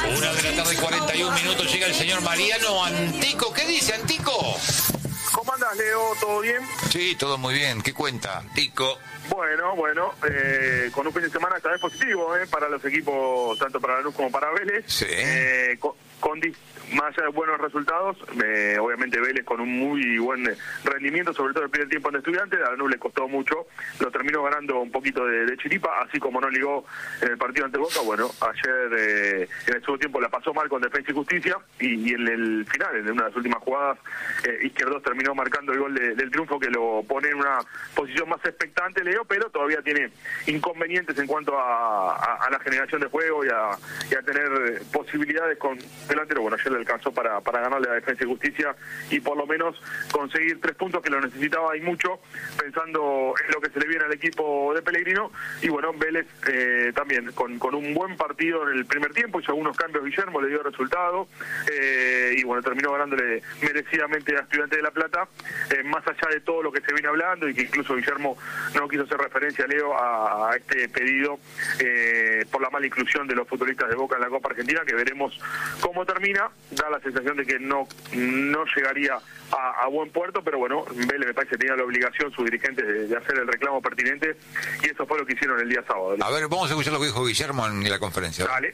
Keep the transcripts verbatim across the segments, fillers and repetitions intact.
Una de la tarde, cuarenta y un minutos, llega el señor Mariano Antico. ¿Qué dice, Antico? ¿Cómo andás, Leo? ¿Todo bien? Sí, todo muy bien. ¿Qué cuenta, Antico? Bueno, bueno, eh, con un fin de semana esta vez positivo, eh, para los equipos, tanto para Lanús como para Vélez. Sí. Eh, con, con dis- más allá de buenos resultados, eh, obviamente Vélez con un muy buen rendimiento, sobre todo el primer tiempo en Estudiantes. A Lanús le costó mucho, lo terminó ganando un poquito de, de chiripa, así como no ligó en el partido ante Boca. Bueno, ayer eh, en el segundo tiempo la pasó mal con Defensa y Justicia, y, y en el final, en una de las últimas jugadas, eh, Izquierdos terminó marcando el gol de, del triunfo, que lo pone en una posición más expectante, Leo, pero todavía tiene inconvenientes en cuanto a, a, a la generación de juego y a, y a tener posibilidades con delantero. Bueno, ayer le alcanzó para, para ganarle a Defensa y Justicia y por lo menos conseguir tres puntos, que lo necesitaba y mucho, pensando en lo que se le viene al equipo de Pellegrino. Y bueno, Vélez eh, también con, con un buen partido en el primer tiempo, hizo algunos cambios Guillermo, le dio resultado, eh, y bueno, terminó ganándole merecidamente a Estudiantes de La Plata, eh, más allá de todo lo que se viene hablando, y que incluso Guillermo no quiso hacer referencia, Leo, a, a este pedido eh, por la mala inclusión de los futbolistas de Boca en la Copa Argentina, que veremos cómo termina. Da la sensación de que no no llegaría a, a buen puerto, pero bueno, Vélez me parece que tenía la obligación, sus dirigentes, de, de hacer el reclamo pertinente, y eso fue lo que hicieron el día sábado. A ver, vamos a escuchar lo que dijo Guillermo en la conferencia. Dale.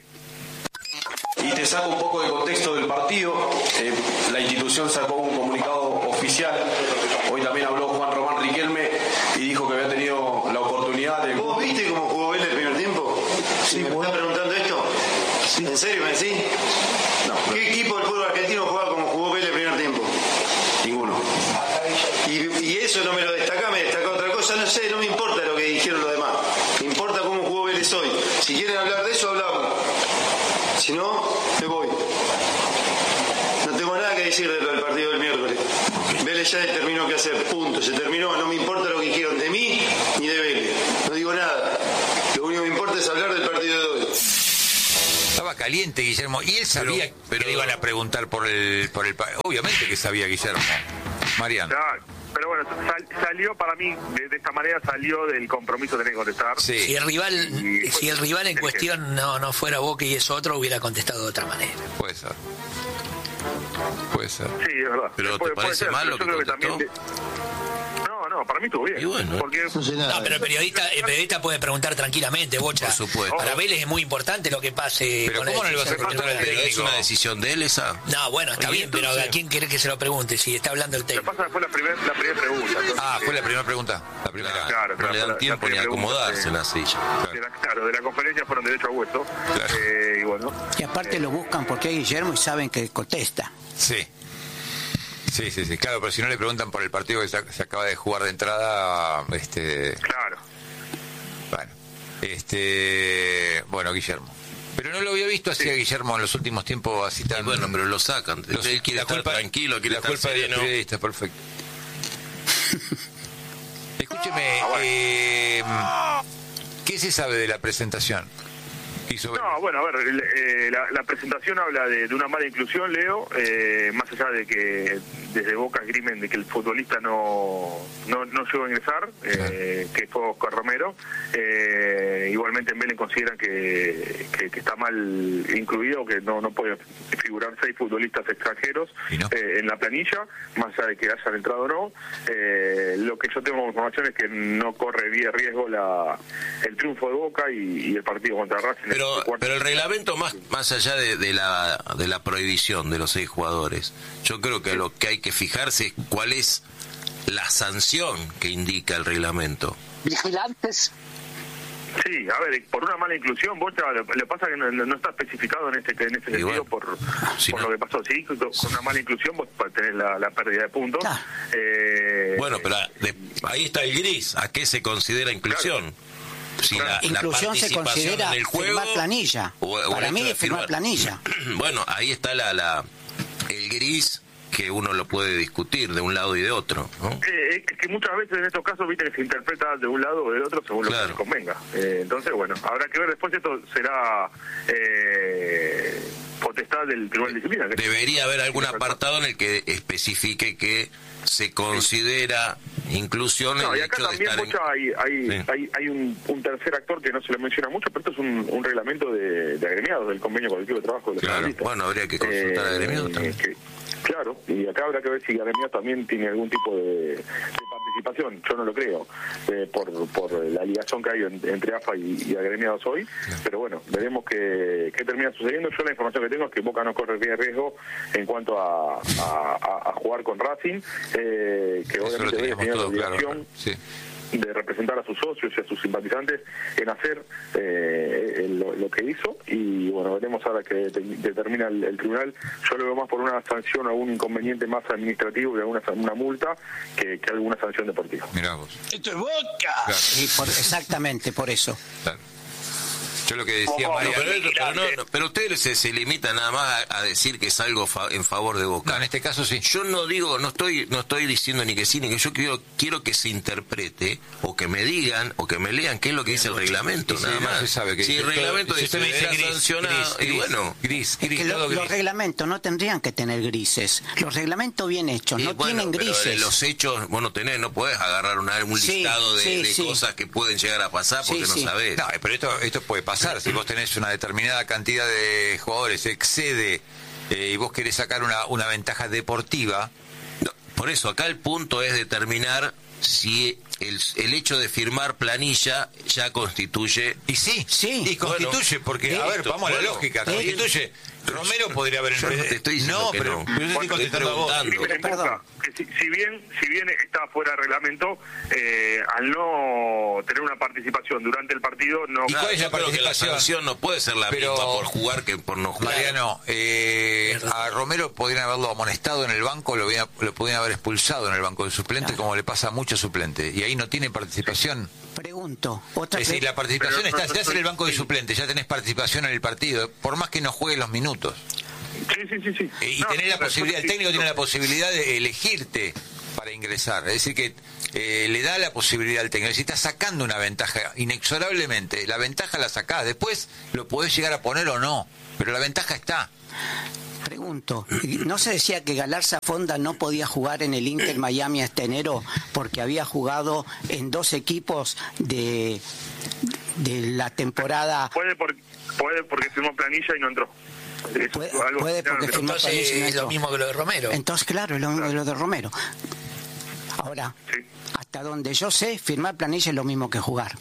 Y te saco un poco de contexto del partido. Eh, la institución sacó un comunicado oficial. Hoy también habló Juan Román Riquelme y dijo que había tenido la oportunidad de... ¿Vos viste cómo jugó Vélez el primer tiempo? Sí, ¿Me bueno. estás preguntando esto? Sí. ¿En serio me decís? No, ¿Qué equipo del fútbol argentino jugaba como jugó Vélez el primer tiempo? ninguno. Y, y eso no me lo destaca, me destaca otra cosa, no sé, no me importa lo que dijeron los demás. Me importa cómo jugó Vélez hoy. Si quieren hablar de eso, hablamos. Si no, me voy. No tengo nada que decir de lo del partido del miércoles. Vélez ya determinó qué hacer, punto, se terminó. No me importa lo que dijeron de mí ni de Vélez. No digo nada. Lo único que me importa es hablar del partido de hoy. Estaba caliente Guillermo, y él sabía Pero- pero- que le iban a preguntar por el por el pa- obviamente que sabía Guillermo. Mariano. Ya, pero bueno, sal, salió para mí, de, de esta manera salió del compromiso de tener que contestar. Sí. Si el rival, Y- si el rival en cuestión no, no fuera Boca y es otro, hubiera contestado de otra manera. Puede ser. Puede ser. Sí, es verdad. Pero, Puede- ¿te puede parece ser, mal pero lo yo que creo también contestó? de- No, no, para mí estuvo bien. Y bueno. Porque No sé nada. No, pero el periodista, el periodista puede preguntar tranquilamente, Bocha. Por supuesto. Para Vélez es muy importante lo que pase. Pero con la ¿cómo no le vas a decisión preguntar al del Pero es técnico? una decisión de él esa. No, bueno, está Oye, bien, pero entonces- ¿a quién querés que se lo pregunte si está hablando el lo que técnico? pasa es que fue la primera la primera pregunta. entonces, Ah, fue la eh, primera pregunta. La primera. Claro, no claro, le dan la- tiempo la ni a primera acomodarse pregunta, en la silla. de la, claro, de la conferencia fueron derecho a hueso. Claro. Eh, y bueno. Y aparte lo buscan porque es Guillermo y saben que contesta. Sí. Sí, sí, sí. Claro, pero si no le preguntan por el partido que se, se acaba de jugar de entrada, este, Claro. bueno, este, bueno, Guillermo. Pero no lo había visto así a Guillermo en los últimos tiempos así tan. Y bueno, pero lo sacan. Los- Él quiere la estar culpa- tranquilo, quiere la estar culpa de los sereno. periodistas, perfecto. Escúcheme, Ah, bueno. eh, ¿qué se sabe de la presentación? que hizo Vélez? No, bueno, a ver, el- eh, la, la presentación habla de, de una mala inclusión, Leo, eh, más allá de que desde Boca esgrimen de que el futbolista no no, no llegó a ingresar, eh, que fue Oscar Romero. Eh, igualmente en Vélez consideran que, que, que está mal incluido, que no, no pueden figurar seis futbolistas extranjeros ¿Y no? eh, en la planilla, más allá de que hayan entrado o no. Eh, lo que yo tengo como información es que no corre bien riesgo la el triunfo de Boca y, y el partido contra Racing. Pero, el cuarto- pero el reglamento, más más allá de, de la de la prohibición de los seis jugadores, yo creo que lo que hay que fijarse es cuál es la sanción que indica el reglamento. Vigilantes. Sí, a ver, por una mala inclusión, Bocha, lo, lo pasa que no, no está especificado en este en este Y sentido bueno, por, si por no- lo que pasó. Sí, con, con una mala inclusión vos tenés la, la pérdida de puntos. Claro. Eh, Bueno, pero de- ahí está el gris. ¿A qué se considera inclusión? Si la, la Inclusión se participación considera en el juego, firmar planilla. o- o Para el mí hecho de es firmar planilla. Bueno, ahí está la, la el gris que uno lo puede discutir de un lado y de otro, ¿no? Eh, es que muchas veces en estos casos, viste, que se interpreta de un lado o del otro según Claro. lo que se convenga. Eh, entonces, bueno, habrá que ver después, esto será eh, potestad del Tribunal de Disciplina. que- Debería haber algún apartado en el que especifique que se considera inclusión No, el y acá hecho de también, estar en... Bocha, hay, hay, Sí. hay, hay un, un tercer actor que no se le menciona mucho, pero esto es un, un reglamento de, de agremiados del convenio colectivo de trabajo de los Claro, futbolistas. bueno, habría que consultar a agremiados también. que- Claro, y acá habrá que ver si agremiados también tiene algún tipo de, de participación. Yo no lo creo, eh, por, por la ligación que hay en- entre A F A y, y agremiados hoy. Pero bueno, veremos qué, qué termina sucediendo. Yo la información que tengo es que Boca no corre riesgo en cuanto a, a, a- a jugar con Racing, eh, que Eso lo obviamente debe teníamos tener la todo claro. obligación Sí. de representar a sus socios y a sus simpatizantes en hacer eh, lo, lo que hizo, y bueno, veremos ahora que de- determina el, el tribunal. Yo lo veo más por una sanción o algún inconveniente más administrativo y alguna una multa que, que alguna sanción deportiva. Mirá vos. Esto es Boca. Claro, Y por- exactamente por eso. claro. Yo lo que decía Ojo, No, María... pero, pero, no, no, pero ustedes se, se limitan nada más a, a decir que es algo fa- en favor de Boca. No, en este caso sí. Yo no digo, no estoy, no estoy diciendo ni que sí ni que yo quiero, quiero que se interprete o que me digan o que me lean qué es lo que dice el reglamento, Sí, nada no más. se sabe que- si el todo- reglamento si dice usted me dice será gris, sancionado, gris, y bueno, gris, Es gris, que lo- todo los gris. reglamentos no tendrían que tener grises. Los reglamentos bien hechos y no bueno, tienen pero grises. de los hechos vos no tenés, no podés agarrar una, un Sí, listado de, sí, de sí. cosas que pueden llegar a pasar porque Sí, no sí. sabés. No, pero esto, esto puede pasar. Si vos tenés una determinada cantidad de jugadores, excede, eh, y vos querés sacar una, una ventaja deportiva, No, por eso, acá el punto es determinar si el, el hecho de firmar planilla ya constituye... y sí, Sí. y constituye, Bueno, porque, a ver, listo, vamos a la bueno, lógica, está bien. constituye. Romero podría haber... Yo no te estoy diciendo no, que pero, no. pero yo te estoy Estoy contestando a vos. preguntando. River en Perdón. Boca, que si, si bien si bien está fuera de reglamento, eh, al no tener una participación durante el partido, no... ¿Y cuál es la Yo creo que la participación? sanción no puede ser la Pero- misma por jugar que por no jugar. Mariano, eh, a Romero podrían haberlo amonestado en el banco, lo, hubiera- lo podrían haber expulsado en el banco de suplente, Claro. como le pasa a muchos suplentes, y ahí no tiene participación. Pregunto, otra Es decir, pre- la participación Pero- está, estás en el banco de suplentes, ya tenés participación en el partido, por más que no juegue los minutos. Sí, sí, sí, sí. Eh, Y No, tenés la pero- posibilidad, el sí, técnico tiene no. la posibilidad de elegirte para ingresar, es decir que eh, le da la posibilidad al técnico, es decir, estás sacando una ventaja inexorablemente, la ventaja la sacás, después lo podés llegar a poner o no, pero la ventaja está. Pregunto, ¿no se decía que Galarza Fonda no podía jugar en el Inter Miami este enero porque había jugado en dos equipos de, de la temporada? Puede, por, puede porque firmó planilla y no entró. Es Puede- algo puede que- porque que- firmó- Entonces Parece no es lo entró. mismo que lo de Romero. Entonces, claro, es lo mismo de lo de Romero. Ahora, Sí. hasta donde yo sé, firmar planilla es lo mismo que jugar.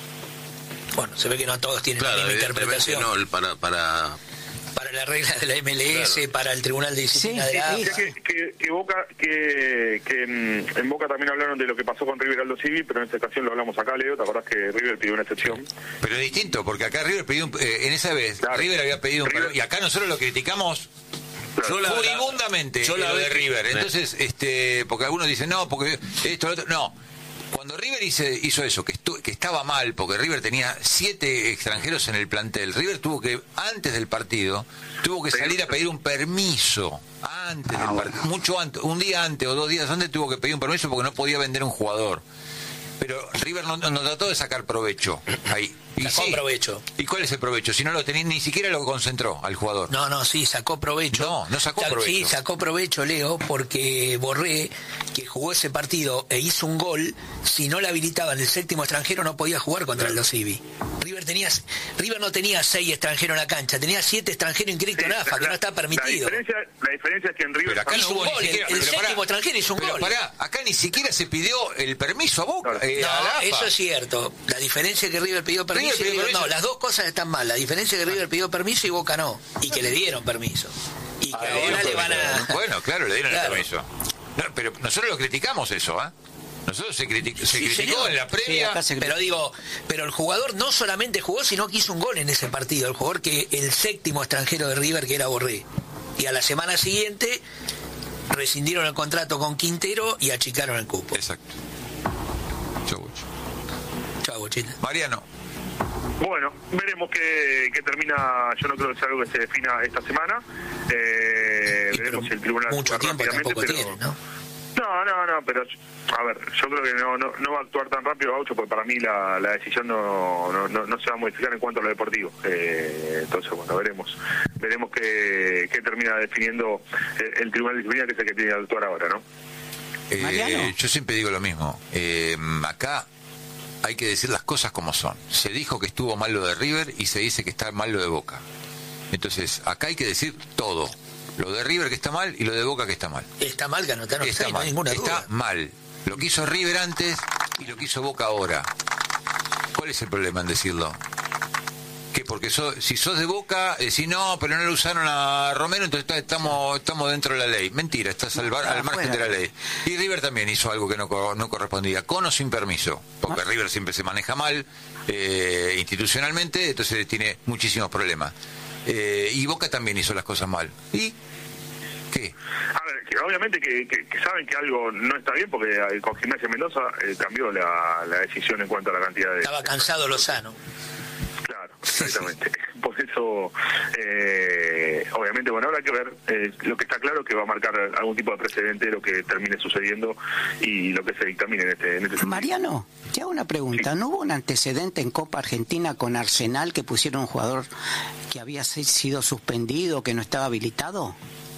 Bueno, se ve que no todos tienen Claro, la misma evidentemente interpretación. no, el- para, para, Para la regla de la M L S, Claro. para el Tribunal de Disciplina Sí, de la sí, AFA. Que, que, que Boca, que, que mm, en Boca también hablaron de lo que pasó con River Aldo Civi, pero en esta ocasión lo hablamos acá, Leo. ¿Te acordás que River pidió una excepción? Pero es distinto, porque acá River pidió, un- eh, en esa vez, Claro. River había pedido un River- perdón, y acá nosotros lo criticamos Yo la- furibundamente, yo la lo de vez que- River. Sí. Entonces, este, porque algunos dicen, no, porque esto, lo otro, no. Cuando River hizo, hizo eso, que, estu- que estaba mal, porque River tenía siete extranjeros en el plantel, River tuvo que, antes del partido, tuvo que salir a pedir un permiso, antes del partido, mucho antes, un día antes o dos días antes tuvo que pedir un permiso porque no podía vender un jugador. Pero River no, no trató de sacar provecho ahí. Y Sacó sí. provecho. ¿Y cuál es el provecho? Si no lo tenía, ni siquiera lo concentró al jugador. No, no, sí, sacó provecho. No, no sacó Sa- provecho. Sí, sacó provecho, Leo, porque Borré, que jugó ese partido e hizo un gol, si no le habilitaban el séptimo extranjero no podía jugar contra el Los Civi. River tenía, River no tenía seis extranjeros en la cancha, tenía siete extranjeros inscritos en AFA, que no está permitido. La diferencia, la diferencia es que en River... Pero acá Hizo no hubo un ni gol, siquiera... el- el pero pará, séptimo extranjero hizo un pero gol. pará, acá ni siquiera se pidió el permiso a Boca. Claro. eh, a la No, AFA. eso es cierto. La diferencia es que River pidió permiso. River pidió y River- permiso. No, las dos cosas están mal. La diferencia es que River pidió permiso y Boca no. Y que le dieron permiso. Y que Ah, le ahora dieron le van permiso. a... Bueno, claro, le dieron Claro. el permiso. No, pero nosotros lo criticamos eso, ¿ah? Nosotros se, criti- se Sí, criticó señor. en la Sí, previa. acá se- Pero digo, pero el jugador no solamente jugó, sino que hizo un gol en ese partido. El jugador que el séptimo extranjero de River, que era Borré. Y a la semana siguiente rescindieron el contrato con Quintero y achicaron el cupo. Exacto. Chau, chau. Chau, Bochita. Mariano, Bueno, veremos qué, qué termina. Yo no creo que sea algo que se defina esta semana. Eh, Y veremos pero si el tribunal mucho actúa tiempo rápidamente, tampoco pero- tiene, ¿no? No, no, no, pero a ver, yo creo que no no, no va a actuar tan rápido Gaucho, porque para mí la, la decisión no, no, no, no se va a modificar en cuanto a lo deportivo. Eh, entonces, bueno, veremos veremos qué, qué termina definiendo el, el Tribunal de Disciplina, que es el que tiene que actuar ahora, ¿no? Eh, yo siempre digo lo mismo. Eh, acá hay que decir las cosas como son. Se dijo que estuvo mal lo de River y se dice que está mal lo de Boca. Entonces, acá hay que decir todo. Lo de River que está mal y lo de Boca que está mal. Está mal, que anotaron está seis, mal. No hay ninguna duda. Está mal. Lo que hizo River antes y lo que hizo Boca ahora. ¿Cuál es el problema en decirlo? Que porque so, si sos de Boca, decís no, pero no le usaron a Romero, entonces está, estamos estamos dentro de la ley. Mentira, estás al, bar, al margen de la ley. Y River también hizo algo que no, no correspondía, con o sin permiso, porque River siempre se maneja mal eh, institucionalmente, entonces tiene muchísimos problemas. Eh, y Boca también hizo las cosas mal. ¿Y qué? A ver, que obviamente que, que, que saben que algo no está bien, porque con Gimnasia Mendoza eh, cambió la, la decisión en cuanto a la cantidad de... Estaba cansado Lozano. Claro, exactamente. Por eso, eh, obviamente, bueno, habrá que ver. Eh, lo que está claro es que va a marcar algún tipo de precedente lo que termine sucediendo y lo que se dictamine en este, en este Mariano, te hago una pregunta. Sí. ¿No hubo un antecedente en Copa Argentina con Arsenal que pusieron un jugador que había sido suspendido, que no estaba habilitado?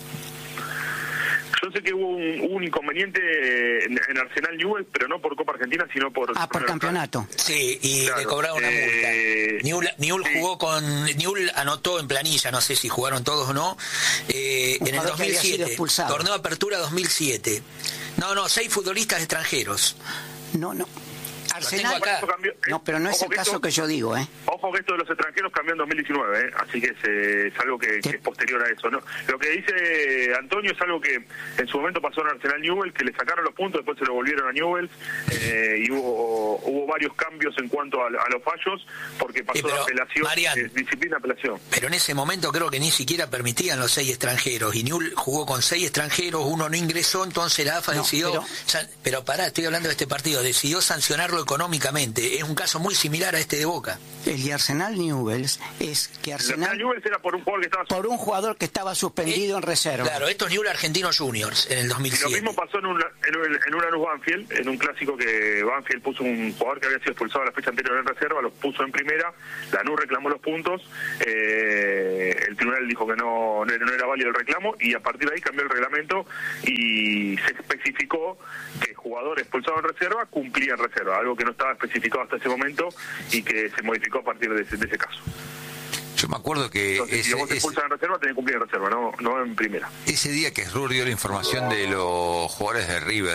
Yo sé que hubo un, un inconveniente en, en Arsenal Newell, pero no por Copa Argentina, sino por... Ah, por campeonato. Sí, y Claro, le cobraron una eh, multa. Newell, Newell sí. jugó con... Newell anotó en planilla, no sé si jugaron todos o no, eh, en el jugador que había sido dos mil siete. expulsado. Torneo Apertura dos mil siete. No, no, seis futbolistas extranjeros. No, no. Arsenal... acá. Cambió, No, pero no es ojo el que caso esto- que yo digo, ¿eh? Ojo que esto de los extranjeros cambió en dos mil diecinueve, ¿eh? Así que es, eh, es algo que, que es posterior a eso, ¿no? Lo que dice Antonio es algo que en su momento pasó en Arsenal Newell, que le sacaron los puntos, después se lo volvieron a Newell, eh, y hubo hubo varios cambios en cuanto a, a los fallos, porque pasó Sí, pero, de apelación, Marian, eh, disciplina a apelación. Pero en ese momento creo que ni siquiera permitían los seis extranjeros. Y Newell jugó con seis extranjeros, uno no ingresó, entonces la A F A No, decidió... pero- Pero, pero pará, estoy hablando de este partido. Decidió sancionarlo económicamente. Es un caso muy similar a este de Boca. El de Arsenal Newell's es que El Arsenal Arsenal... Newell era por un jugador que estaba... Por un jugador que estaba suspendido Eh, en reserva. Claro, esto es Newell Argentinos Juniors en el dos mil Lo siete. mismo pasó en un, en un, en un Lanús Banfield, en un clásico que Banfield puso un jugador que había sido expulsado la fecha anterior en reserva, los puso en primera, Lanús reclamó los puntos, eh, el tribunal dijo que no, no, no era válido el reclamo y a partir de ahí cambió el reglamento y se especificó que jugadores expulsados en reserva cumplían reserva, algo que no estaba especificado hasta ese momento y que se modificó a partir de ese, de ese caso. Yo me acuerdo que Entonces, si ese, vos te ese, expulsan en reserva, tenés que cumplir en reserva, no, no en primera. ese día que Rur dio la información de los jugadores de River,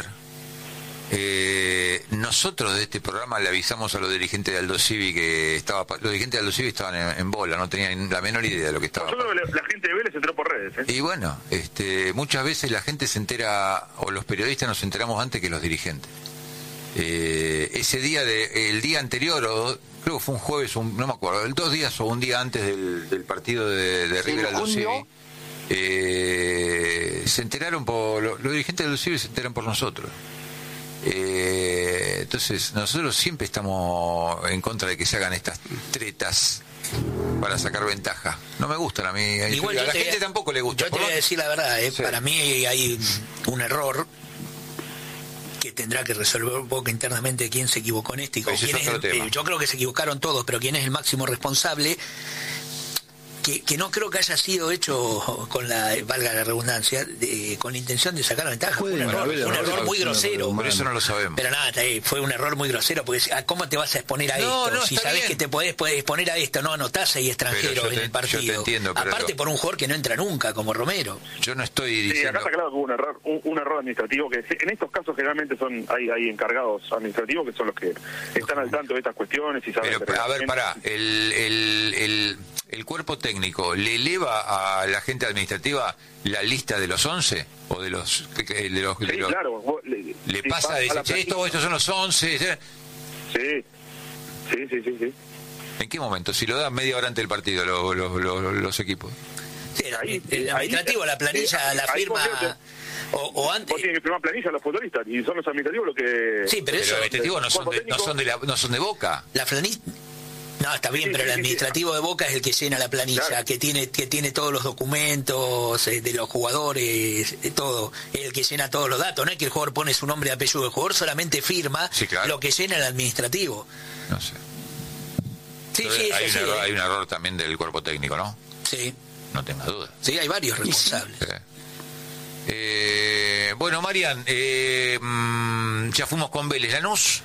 eh, nosotros de este programa le avisamos a los dirigentes de Aldo Civi que estaba, los dirigentes de Aldo Civi estaban en, en bola, no tenían la menor idea de lo que estaba Yo creo pasando. que la, la gente de Vélez entró por redes, ¿eh? Y bueno, este, muchas veces la gente se entera, o los periodistas nos enteramos antes que los dirigentes. Eh, ese día, de, el día anterior, o creo que fue un jueves, un, no me acuerdo, el dos días o un día antes del, del partido de, de River Aldo Civi, eh, se enteraron por, los, los dirigentes de Aldo Civi se enteran por nosotros. Eh, entonces, nosotros siempre estamos en contra de que se hagan estas tretas para sacar ventaja. No me gustan a mí. Igual a yo la te gente voy a- tampoco le gusta. Yo te Por voy a lo- decir la verdad, eh, Sí. para mí hay un error que tendrá que resolver un poco internamente quién se equivocó en este y con Ese es quién es otro el- tema. eh, yo creo que se equivocaron todos, pero quién es el máximo responsable, que, que no creo que haya sido hecho con la, valga la redundancia, de- con la intención de sacar ventaja. Fue un Pueden error, haber fue un errores, error muy es un error grosero. humano. Por eso no lo sabemos. Pero nada, eh, fue un error muy grosero, porque ah, ¿cómo te vas a exponer a No, esto? no, si está sabes bien. que te podés, podés exponer a esto, no anotás ahí extranjeros Pero yo en te- el yo partido. te entiendo, pero Aparte lo- por un jugador que no entra nunca, como Romero. Yo no estoy Sí, diciendo... acá está claro que hubo un error, un, un error administrativo que en estos casos generalmente son hay, hay encargados administrativos que son los que están al tanto de estas cuestiones y saben. Pero, a ver, pará, el, el, el, el cuerpo técnico le eleva a la gente administrativa la lista de los once o de los de los, de Sí, los- claro. vos le le sí, pasa vas de a la decir, che, esto, estos son los once, ¿eh? Sí, sí, sí, sí. sí. ¿En qué momento? Si lo dan media hora antes del partido los, los, los, los equipos. Sí, el, Ahí, el ahí, administrativo, la planilla, ahí, la ahí firma, vos fíjate. o, o antes. Vos tienes que firmar planilla a los futbolistas y son los administrativos los que... Sí, pero Pero eso, los administrativos no son cuerpo de, no técnico- son de, la, no son de Boca. la planilla. No, está bien, Sí, pero sí, el sí, administrativo de Boca es el que llena la planilla, Claro. que tiene que tiene todos los documentos eh, de los jugadores, de todo, es el que llena todos los datos. No es que el jugador pone su nombre y apellido, el jugador solamente firma Sí, claro. lo que llena el administrativo. No sé. Sí, Entonces, sí, hay, eso un sí, error, eh. hay un error también del cuerpo técnico, ¿no? Sí, No tenga duda. sí, hay varios responsables. Sí. Eh, Bien, bueno, Marian, eh, mmm, ya fuimos con Vélez. ¿Lanús?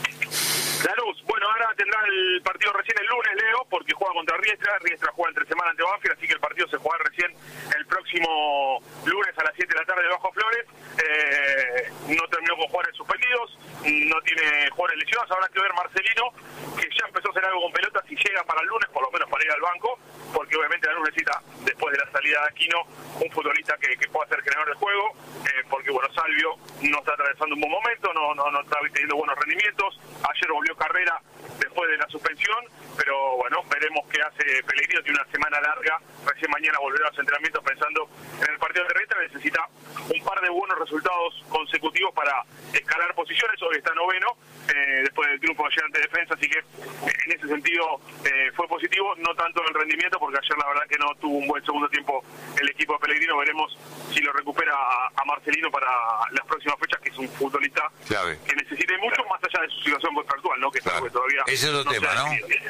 Lanús, bueno, ahora tendrá el partido recién el lunes, Leo, porque juega contra Riestra. Riestra juega entre semana ante Banfield, así que el partido se jugará recién el próximo lunes a las siete de la tarde bajo Flores. Eh, no terminó con jugadores suspendidos, no tiene jugadores lesionados. Habrá que ver Marcelino, que ya empezó a hacer algo con pelota, si llega para el lunes, por lo menos para ir al banco, porque obviamente Lanús necesita, después de la salida de Aquino, un futbolista que, que pueda ser generador de juego, eh, porque bueno, Salvio no está atravesando un buen momento, no, no, no está teniendo buenos rendimientos. Ayer volvió Carrera después de la suspensión, pero bueno, veremos qué hace Pellegrino. Tiene una semana larga, recién mañana volverá a los entrenamientos pensando en el partido de Riestra. Necesita un par de buenos resultados consecutivos para escalar posiciones. Hoy está noveno, eh, después del triunfo ayer ante Defensa, así que eh, en ese sentido eh, fue positivo, no tanto en el rendimiento, porque ayer la verdad que no tuvo un buen segundo tiempo el equipo de Pellegrino. Veremos si lo recupera a, a Marcelino para las próximas fechas, que es un futbolista clave, que necesite mucho, más allá de su situación contractual, ¿no? Que claro, es algo que todavía ese es otro no tema, ¿no?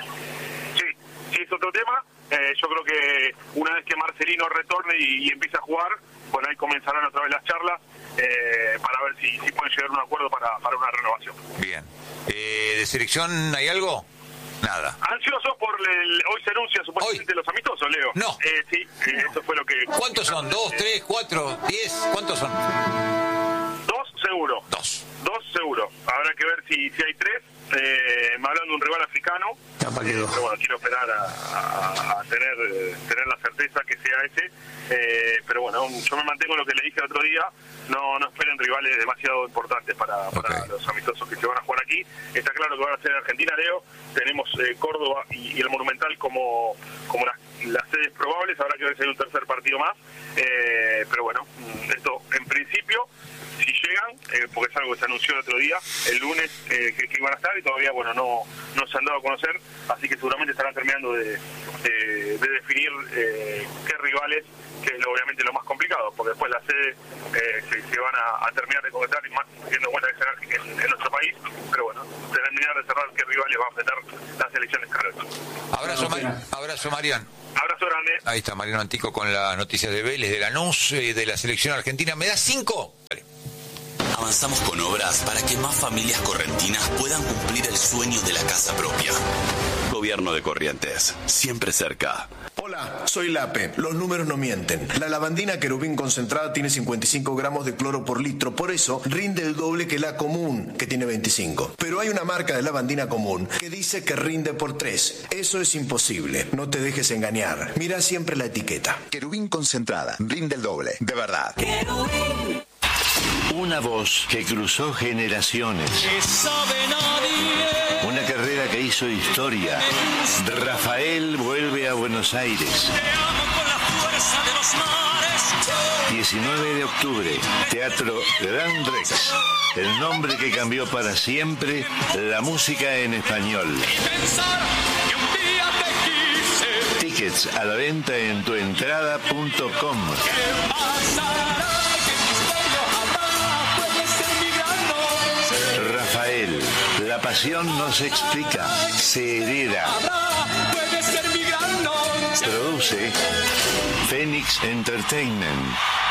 Sí, sí, es otro tema. Eh, yo creo que una vez que Marcelino retorne y, y empiece a jugar, bueno, ahí comenzarán otra vez las charlas eh, para ver si, si pueden llegar a un acuerdo para, para una renovación. Bien. Eh, ¿De selección hay algo? Nada. Ansioso por el, hoy se anuncia supuestamente hoy los amistosos, Leo. No. Eh, sí, eh, eso fue lo que... ¿Cuántos son? ¿Dos, tres, cuatro, diez? ¿Cuántos son? Dos seguro. Dos. Dos seguro. Habrá que ver si, si hay tres. Eh, me hablan de un rival africano. Eh, pero bueno, quiero esperar a, a, a tener, eh, tener la certeza que sea ese. Eh, pero bueno, yo me mantengo en lo que le dije el otro día. No, no esperen rivales demasiado importantes para, para okay. los amistosos que se van a jugar aquí. Está claro que van a ser en Argentina, Leo. Tenemos eh, Córdoba y, y el Monumental como, como las, las sedes probables. Habrá que ver si hay un tercer partido más. Eh, pero bueno, esto en principio, si llegan, eh, porque es algo que se anunció el otro día, el lunes, eh, que, que iban a estar, y todavía bueno no no se han dado a conocer, así que seguramente estarán terminando de, de, de definir eh, qué rivales, que es lo, obviamente lo más complicado, porque después las sedes eh, se, se van a, a terminar de concretar, y más teniendo en cuenta que será en, en nuestro país, pero bueno, terminar de cerrar qué rivales va a enfrentar las elecciones carreras. Abrazo, Mar abrazo Marian. Abrazo grande. Ahí está Mariano Antico con las noticias de Vélez, de Lanús, eh, de la selección argentina. ¿Me da cinco? Vale. Avanzamos con obras para que más familias correntinas puedan cumplir el sueño de la casa propia. Gobierno de Corrientes, siempre cerca. Hola, soy Lape. Los números no mienten. La lavandina Querubín concentrada tiene cincuenta y cinco gramos de cloro por litro, por eso rinde el doble que la común, que tiene veinticinco. Pero hay una marca de lavandina común que dice que rinde por tres. Eso es imposible. No te dejes engañar. Mira siempre la etiqueta. Querubín concentrada, rinde el doble, de verdad. Querubín. Una voz que cruzó generaciones. Una carrera que hizo historia. Rafael vuelve a Buenos Aires. diecinueve de octubre, Teatro Gran Rex. El nombre que cambió para siempre la música en español. Tickets a la venta en tuentrada punto com. Rafael, la pasión no se explica, se hereda. Produce Phoenix Entertainment.